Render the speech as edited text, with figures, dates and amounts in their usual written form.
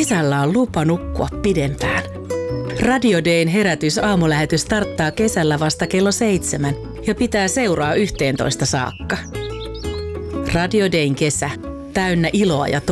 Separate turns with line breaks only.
Kesällä on lupa nukkua pidempään. Radio Dayn herätys-aamulähetys starttaa kesällä vasta kello 7 ja pitää seuraa 11 saakka. Radio Dayn kesä, täynnä iloa ja